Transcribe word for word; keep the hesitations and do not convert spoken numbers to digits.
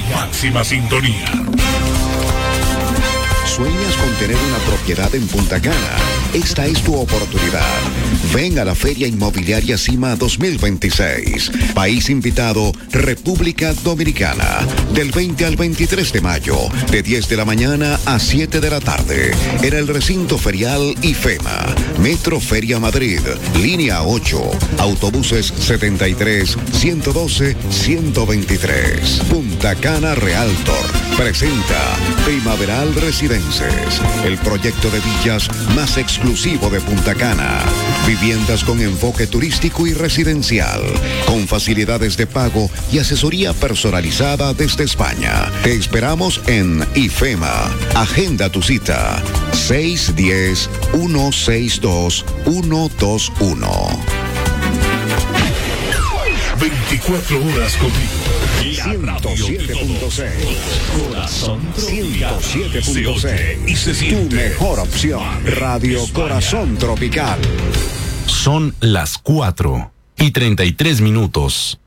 máxima sintonía. ¿Sueñas con tener una propiedad en Punta Cana? Esta es tu oportunidad. Ven a la Feria Inmobiliaria Cima dos mil veintiséis. País invitado, República Dominicana. Del veinte al veintitrés de mayo, de diez de la mañana a siete de la tarde. En el recinto ferial IFEMA. Metro Feria Madrid. Línea ocho. Autobuses setenta y tres, ciento doce, ciento veintitrés. Punta Cana Realtor presenta Primaveral Residencias, el proyecto de villas más exclusivo de Punta Cana. Viviendas con enfoque turístico y residencial, con facilidades de pago y asesoría personalizada desde España. Te esperamos en IFEMA. Agenda tu cita. seis uno cero, uno seis dos, uno dos uno. veinticuatro horas contigo. ciento siete punto seis. Corazón ciento siete punto seis. y se siente. Tu mejor opción. Radio Corazón Tropical. Son las cuatro y treinta y tres minutos.